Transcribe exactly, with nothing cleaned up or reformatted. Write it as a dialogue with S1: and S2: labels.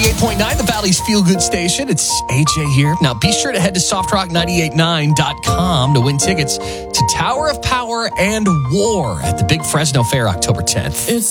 S1: ninety-eight point nine, the Valley's feel-good station. It's A J here. Now, be sure to head to soft rock nine eight nine dot com to win tickets to Tower of Power and War at the Big Fresno Fair October tenth.
S2: It's